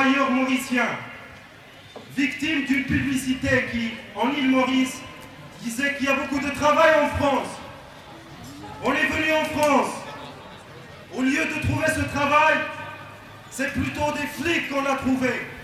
travailleurs mauriciens, victimes d'une publicité qui, en île Maurice, disait qu'il y a beaucoup de travail en France. On est venu en France. Au lieu de trouver ce travail, c'est plutôt des flics qu'on a trouvés.